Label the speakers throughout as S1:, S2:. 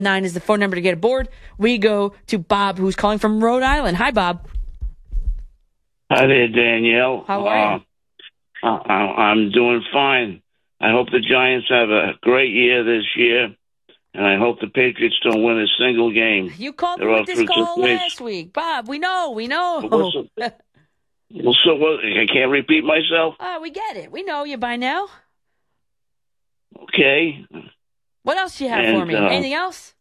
S1: 9 is the phone number to get aboard. We go to Bob, who's calling from Rhode Island. Hi, Bob.
S2: Hi there, Danielle.
S1: How are you?
S2: I'm doing fine. I hope the Giants have a great year this year, and I hope the Patriots don't win a single game.
S1: You called me with this call last week. Bob, we know.
S2: So what? I can't repeat myself?
S1: We get it. We know you by now.
S2: Okay.
S1: What else do you have for me? Anything else?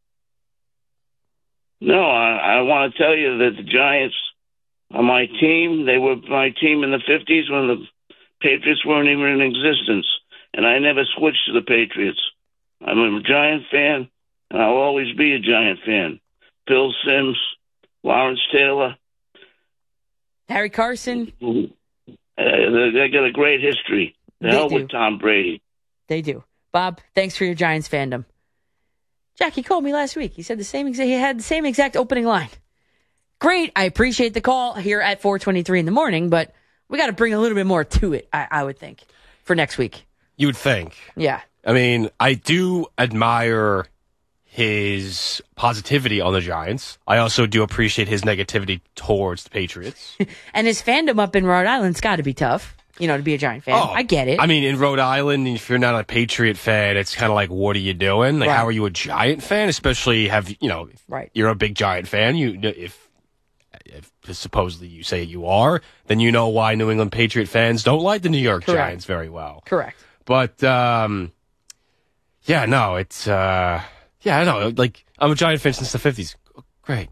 S2: No, I want to tell you that the Giants are my team. They were my team in the 50s when the Patriots weren't even in existence, and I never switched to the Patriots. I'm a Giant fan, and I'll always be a Giant fan. Phil Simms, Lawrence Taylor.
S1: Harry Carson.
S2: They got a great history. The hell with Tom Brady.
S1: They do. Bob, thanks for your Giants fandom. Jackie called me last week. He said he had the same exact opening line. Great. I appreciate the call here at 4:23 in the morning, but we got to bring a little bit more to it, I would think, for next week.
S3: You would think.
S1: Yeah.
S3: I mean, I do admire his positivity on the Giants. I also do appreciate his negativity towards the Patriots.
S1: And his fandom up in Rhode Island's got to be tough, to be a Giant fan. I get it.
S3: I mean, in Rhode Island, if you're not a Patriot fan, it's kind of like, what are you doing? Like, How are you a Giant fan? Especially you're a big Giant fan. If supposedly you say you are, then you know why New England Patriot fans don't like the New York Giants very well.
S1: Correct.
S3: But, I know. Like, I'm a Giant fan since the 50s. Great.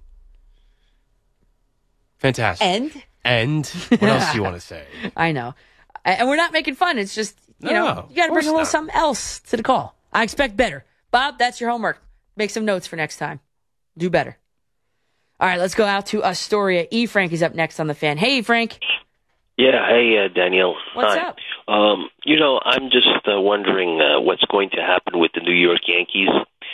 S3: Fantastic. And what else do you want to say?
S1: I know. And we're not making fun. It's just, you got to bring a little something else to the call. I expect better. Bob, that's your homework. Make some notes for next time. Do better. All right, let's go out to Astoria. E. Frank is up next on the Fan. Hey, Frank.
S4: Yeah, hey, Danielle.
S1: What's
S4: Hi.
S1: up?
S4: I'm just wondering what's going to happen with the New York Yankees.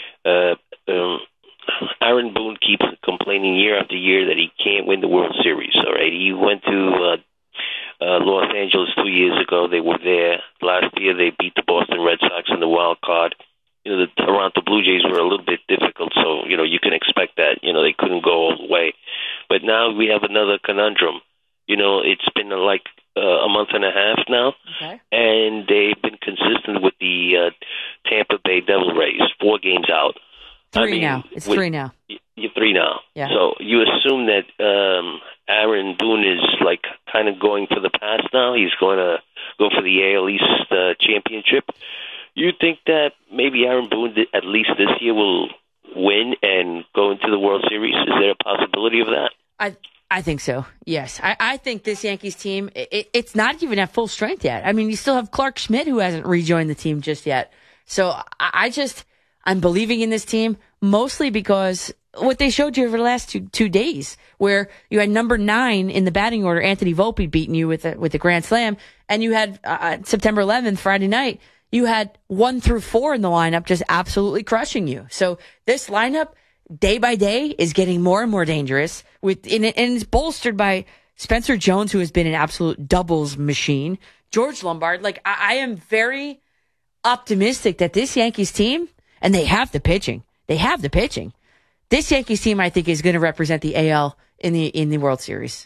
S4: Aaron Boone keeps complaining year after year that he can't win the World Series. All right, he went to Los Angeles 2 years ago. They were there last year. They beat the Boston Red Sox in the wild card. The Toronto Blue Jays were a little bit difficult, so you can expect that. They couldn't go all the way. But now we have another conundrum. It's been like a month and a half now, and they've been consistent with the Tampa Bay Devil Rays, 4 games out.
S1: Three now.
S4: You're 3 now.
S1: Yeah.
S4: So you assume that Aaron Boone is like kind of going for the pass now. He's going to go for the AL East championship. You think that maybe Aaron Boone, at least this year, will win and go into the World Series? Is there a possibility of that?
S1: I think so, yes. I think this Yankees team, it's not even at full strength yet. I mean, you still have Clark Schmidt, who hasn't rejoined the team just yet. So I'm believing in this team, mostly because what they showed you over the last two days, where you had number 9 in the batting order, Anthony Volpe, beating you with a grand slam, and you had September 11th, Friday night, you had 1 through 4 in the lineup just absolutely crushing you. So this lineup, day by day, is getting more and more dangerous. And it's bolstered by Spencer Jones, who has been an absolute doubles machine. George Lombard. I am very optimistic that this Yankees team, and they have the pitching. This Yankees team, I think, is going to represent the AL in the World Series.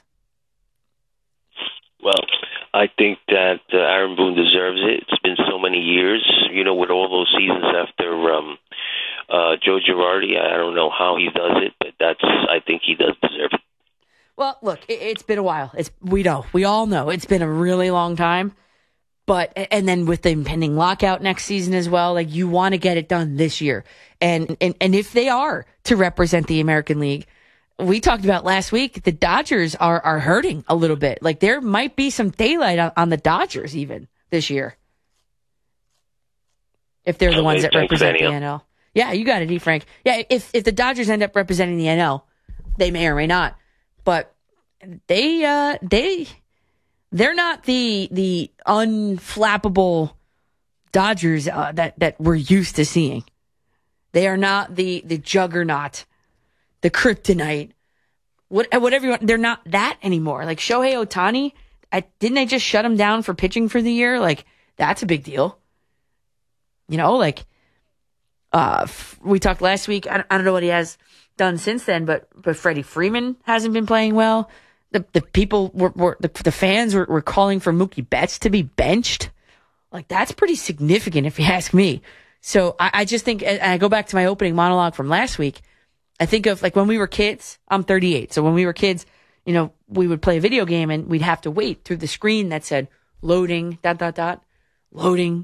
S4: Well, I think that Aaron Boone deserves it. It's been so many years, with all those seasons after Joe Girardi. I don't know how he does it, but I think he does deserve it.
S1: Well, look, it's been a while. We all know it's been a really long time. And then with the impending lockout next season as well, you want to get it done this year. And if they are to represent the American League, we talked about last week, the Dodgers are hurting a little bit. There might be some daylight on the Dodgers even this year, if they're the ones that represent the NL. Yeah, you got it, E. Frank. Yeah, if the Dodgers end up representing the NL, they may or may not, but they're not the unflappable Dodgers that we're used to seeing. They are not the juggernaut, the kryptonite, whatever you want. They're not that anymore. Shohei Ohtani, didn't they just shut him down for pitching for the year? That's a big deal. We talked last week. I don't know what he has done since then, but Freddie Freeman hasn't been playing well. The people the fans were calling for Mookie Betts to be benched. Like, that's pretty significant if you ask me. So I just think, and I go back to my opening monologue from last week. I think of, like, when we were kids. I'm 38. So when we were kids, we would play a video game and we'd have to wait through the screen that said loading, ... loading, ...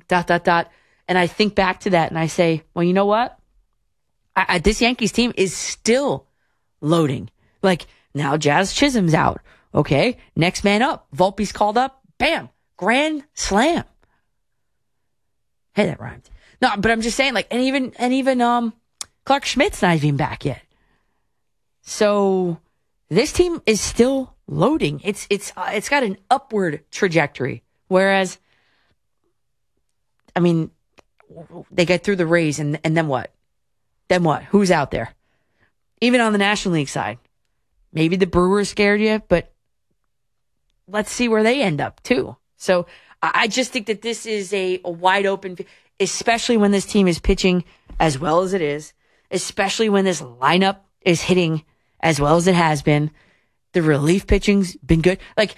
S1: And I think back to that and I say, well, you know what? This Yankees team is still loading. Like, now Jazz Chisholm's out. Okay, next man up. Volpe's called up. Bam, grand slam. Hey, that rhymed. No, but I'm just saying, like, and even Clark Schmidt's not even back yet. So this team is still loading. It's got an upward trajectory. Whereas, I mean, they get through the Rays and then what? Then what? Who's out there? Even on the National League side, maybe the Brewers scared you, but let's see where they end up too. So I just think that this is a wide open, especially when this team is pitching as well as it is, especially when this lineup is hitting as well as it has been. The relief pitching's been good. Like,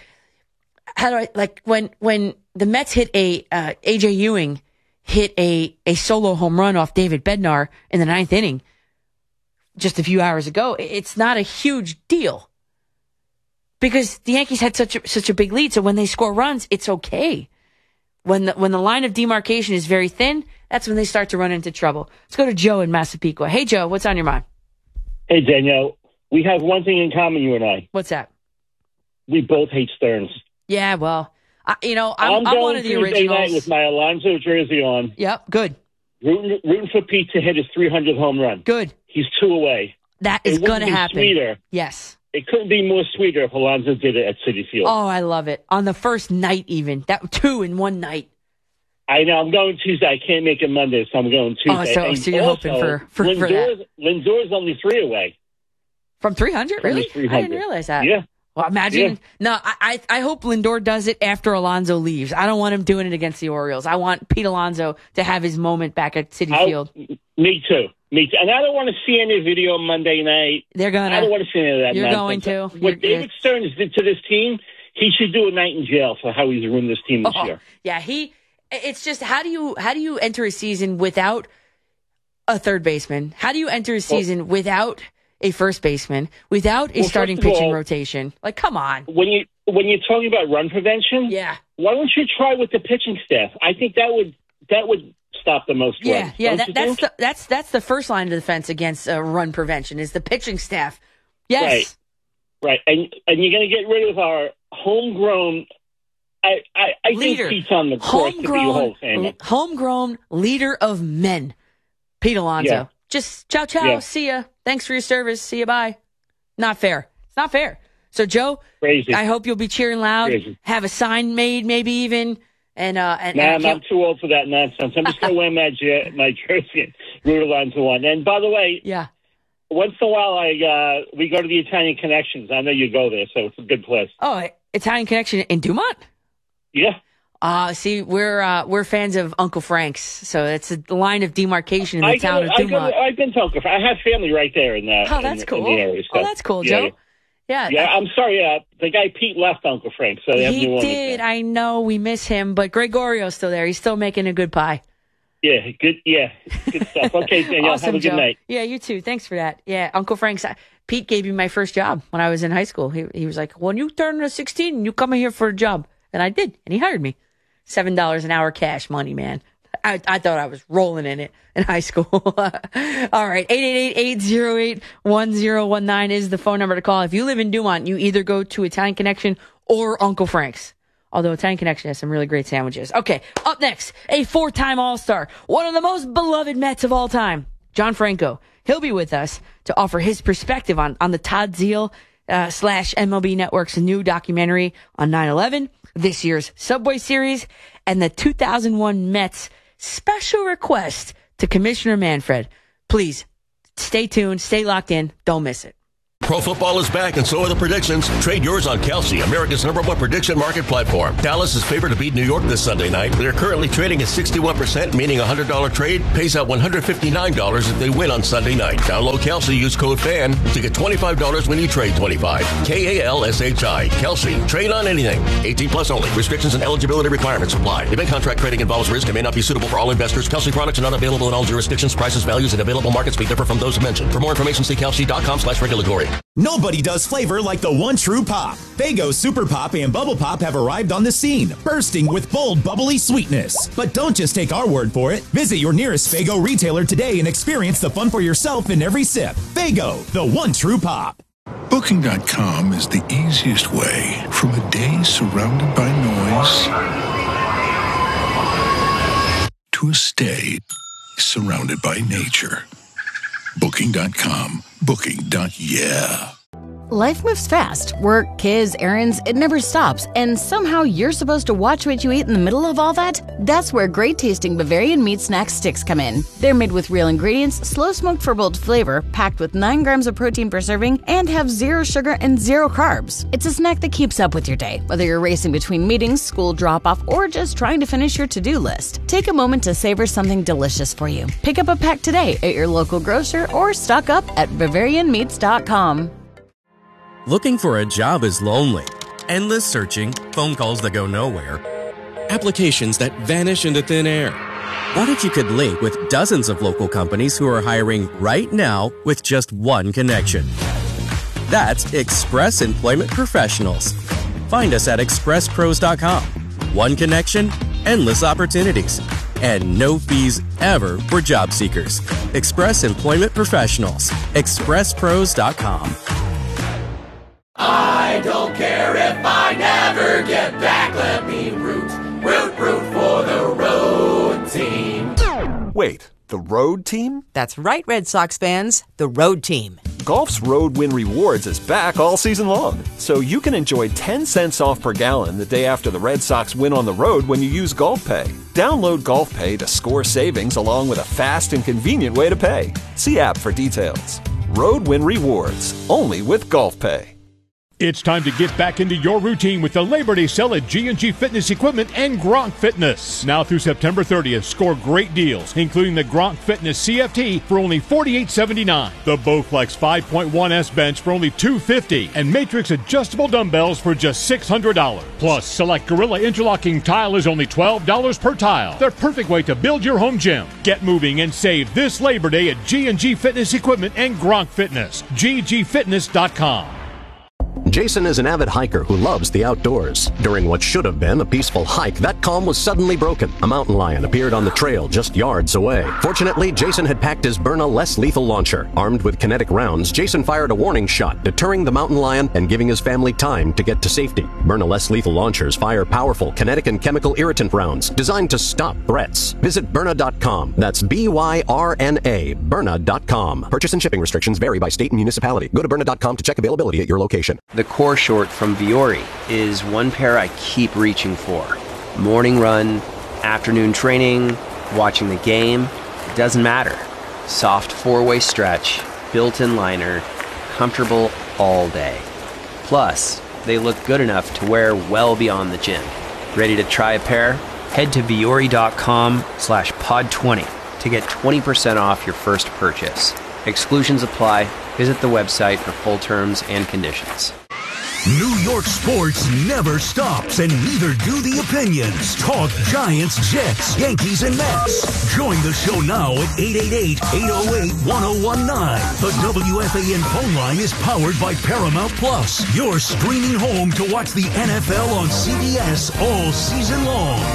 S1: when the Mets hit AJ Ewing hit a solo home run off David Bednar in the 9th inning just a few hours ago, it's not a huge deal because the Yankees had such a big lead. So when they score runs, it's okay. When the line of demarcation is very thin, that's when they start to run into trouble. Let's go to Joe in Massapequa. Hey, Joe, what's on your mind?
S5: Hey, Danielle. We have one thing in common, you and I.
S1: What's that?
S5: We both hate Stearns.
S1: Yeah, well, I'm one of the originals.
S5: Tuesday night with my Alonso jersey on.
S1: Yep, good.
S5: Rooting for Pete to hit his 300th home run.
S1: Good.
S5: He's 2 away.
S1: That is going to happen.
S5: Sweeter.
S1: Yes.
S5: It couldn't be more sweeter if Alonso did it at Citi Field.
S1: Oh, I love it. On the first night even. That 2 in one night.
S5: I know. I'm going Tuesday. I can't make it Monday, so I'm going Tuesday.
S1: Oh, so you're hoping for that.
S5: Lindor's only 3 away.
S1: From 300? Really?
S5: 300.
S1: I didn't realize that.
S5: Yeah.
S1: Well, imagine.
S5: Yeah.
S1: No, I hope Lindor does it after Alonso leaves. I don't want him doing it against the Orioles. I want Pete Alonso to have his moment back at Citi Field.
S5: Me too. And I don't want to see any video Monday night.
S1: I don't
S5: want to see any of that.
S1: You're
S5: nonsense.
S1: going to.
S5: What David Stearns did to this team, he should do a night in jail for how he's ruined this team this year.
S1: Yeah, it's just, how do you enter a season without a third baseman? How do you enter a season without a first baseman, without a starting pitching rotation? Like, come on.
S5: When you're talking about run prevention,
S1: yeah,
S5: why don't you try with the pitching staff? I think that would stop the most runs.
S1: Yeah, that's the first line of defense against run prevention is the pitching staff. Yes,
S5: right, and you're going to get rid of our homegrown. I think Pete's on the course to be a Hall of Famer.
S1: Homegrown leader of men, Pete Alonso. Yeah. Just ciao,
S5: Yeah.
S1: See ya. Thanks for your service. See you, bye. Not fair. It's not fair. So, Joe,
S5: crazy.
S1: I hope you'll be cheering loud.
S5: Crazy.
S1: Have a sign made, maybe even. I'm
S5: too old for that nonsense. I'm just going to wear my jersey and root Alonso on. And by the way,
S1: yeah,
S5: once in a while we go to the Italian Connections. I know you go there, so it's a good place.
S1: Oh, Italian Connection in Dumont?
S5: Yeah.
S1: See, we're fans of Uncle Frank's, so it's a line of demarcation in the town of Dumont.
S5: I've been to Uncle Frank. I have family right there in the
S1: that's cool.
S5: In the area. So,
S1: that's cool, Joe. Yeah.
S5: I'm sorry. The guy Pete left Uncle Frank, so they have new owners. He did.
S1: I know we miss him, but Gregorio's still there. He's still making a good pie.
S5: Yeah, good. Yeah, good stuff. Okay, Danielle,
S1: awesome,
S5: have a good
S1: Joe.
S5: night.
S1: Yeah, you too. Thanks for that. Yeah, Uncle Frank's. Pete gave me my first job when I was in high school. He was like, "When you turn 16, you come in here for a job," and I did, and he hired me. $7 an hour cash money, man. I thought I was rolling in it in high school. All right. 888-808-1019 is the phone number to call. If you live in Dumont, you either go to Italian Connection or Uncle Frank's. Although Italian Connection has some really great sandwiches. Okay. Up next, a 4-time All-Star, one of the most beloved Mets of all time, John Franco. He'll be with us to offer his perspective on the Todd Zeal / MLB Network's new documentary on 9/11, this year's Subway Series, and the 2001 Mets special request to Commissioner Manfred. Please stay tuned, stay locked in, don't miss it.
S6: Pro football is back, and so are the predictions. Trade yours on Kalshi, America's #1 prediction market platform. Dallas is favored to beat New York this Sunday night. They're currently trading at 61%, meaning a $100 trade pays out $159 if they win on Sunday night. Download Kalshi, use code FAN to get $25 when you trade 25. KALSHI. Kalshi. Trade on anything. 18 plus only. Restrictions and eligibility requirements apply. Event contract trading involves risk and may not be suitable for all investors. Kalshi products are not available in all jurisdictions. Prices, values, and available markets may differ from those mentioned. For more information, see kalshi.com/regulatory.
S7: Nobody does flavor like the one true pop. Faygo Super Pop and Bubble Pop have arrived on the scene, bursting with bold, bubbly sweetness. But don't just take our word for it. Visit your nearest Faygo retailer today and experience the fun for yourself in every sip. Faygo, the one true pop.
S8: Booking.com is the easiest way from a day surrounded by noise to a stay surrounded by nature. Booking.com. Booking.yeah.
S9: Life moves fast. Work, kids, errands, it never stops. And somehow you're supposed to watch what you eat in the middle of all that? That's where great tasting Bavarian meat snack sticks come in. They're made with real ingredients, slow smoked for bold flavor, packed with 9 grams of protein per serving, and have 0 sugar and 0 carbs. It's a snack that keeps up with your day, whether you're racing between meetings, school drop-off, or just trying to finish your to-do list. Take a moment to savor something delicious for you. Pick up a pack today at your local grocer or stock up at BavarianMeats.com.
S10: Looking for a job is lonely. Endless searching, phone calls that go nowhere, applications that vanish into thin air. What if you could link with dozens of local companies who are hiring right now with just one connection? That's Express Employment Professionals. Find us at expresspros.com. One connection, endless opportunities, and no fees ever for job seekers. Express Employment Professionals. expresspros.com.
S11: I don't care if I never get back. Let me root for the road team.
S12: Wait, the road team?
S13: That's right, Red Sox fans, the road team.
S12: Golf's Road Win Rewards is back all season long, so you can enjoy 10 cents off per gallon the day after the Red Sox win on the road when you use Golf Pay. Download Golf Pay to score savings along with a fast and convenient way to pay. See app for details. Road Win Rewards, only with Golf Pay.
S14: It's time to get back into your routine with the Labor Day sale at G&G Fitness Equipment and Gronk Fitness. Now through September 30th, score great deals, including the Gronk Fitness CFT for only $48.79, the Bowflex 5.1S bench for only $250, and Matrix adjustable dumbbells for just $600. Plus, select Gorilla interlocking tile is only $12 per tile. The perfect way to build your home gym. Get moving and save this Labor Day at G&G Fitness Equipment and Gronk Fitness. ggfitness.com.
S15: Jason is an avid hiker who loves the outdoors. During what should have been a peaceful hike, that calm was suddenly broken. A mountain lion appeared on the trail just yards away. Fortunately, Jason had packed his Byrna less lethal launcher. Armed with kinetic rounds, Jason fired a warning shot, deterring the mountain lion and giving his family time to get to safety. Byrna less lethal launchers fire powerful kinetic and chemical irritant rounds designed to stop threats. Visit Byrna.com. That's BYRNA, Byrna.com. Purchase and shipping restrictions vary by state and municipality. Go to Byrna.com to check availability at your location.
S16: The core short from Vuori is one pair I keep reaching for. Morning run, afternoon training, watching the game, it doesn't matter. Soft 4-way stretch, built-in liner, comfortable all day. Plus, they look good enough to wear well beyond the gym. Ready to try a pair? Head to Vuori.com/pod20 to get 20% off your first purchase. Exclusions apply. Visit the website for full terms and conditions.
S17: New York sports never stops, and neither do the opinions. Talk Giants, Jets, Yankees, and Mets. Join the show now at 888-808-1019. The WFAN phone line is powered by Paramount Plus, your streaming home to watch the NFL on CBS all season long.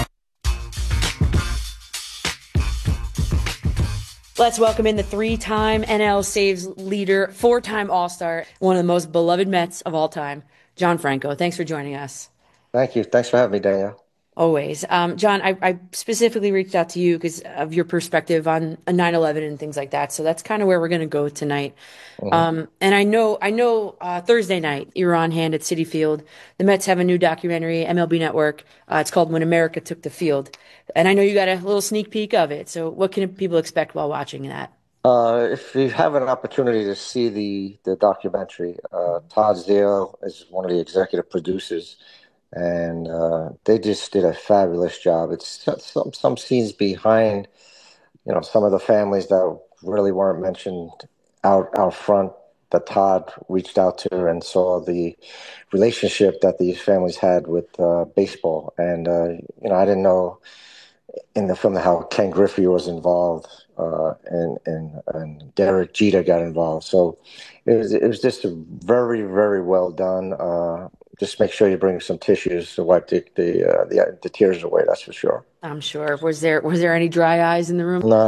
S1: Let's welcome in the 3-time NL saves leader, 4-time All-Star, one of the most beloved Mets of all time, John Franco. Thanks for joining us.
S18: Thank you. Thanks for having me, Danielle.
S1: Always. John, I specifically reached out to you because of your perspective on 9/11 and things like that. So that's kind of where we're going to go tonight. Mm-hmm. And I know Thursday night you were on hand at Citi Field. The Mets have a new documentary, MLB Network. It's called When America Took the Field. And I know you got a little sneak peek of it. So what can people expect while watching that?
S18: If you have an opportunity to see the documentary, Todd Zale is one of the executive producers, and they just did a fabulous job. It's some scenes behind, some of the families that really weren't mentioned out front that Todd reached out to and saw the relationship that these families had with baseball. And, I didn't know in the film how Ken Griffey was involved and Derek Jeter got involved. So it was just a very, very well done. Just make sure you bring some tissues to wipe the tears away, that's for sure.
S1: I'm sure. Was there any dry eyes in the room?
S18: No.